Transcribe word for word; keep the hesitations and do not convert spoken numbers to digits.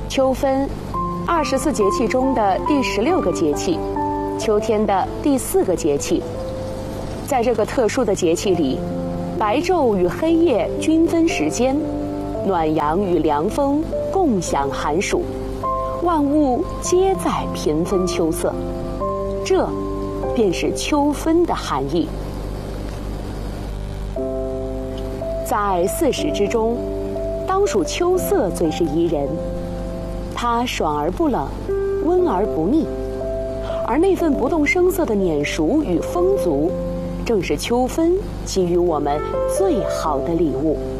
秋分，二十四节气中的第十六个节气，秋天的第四个节气。在这个特殊的节气里，白昼与黑夜均分时间，暖阳与凉风共享寒暑，万物皆在平分秋色。这便是秋分的含义。在四时之中，当属秋色最是宜人，它爽而不冷，温而不腻，而那份不动声色的蔫熟与丰足，正是秋分给予我们最好的礼物。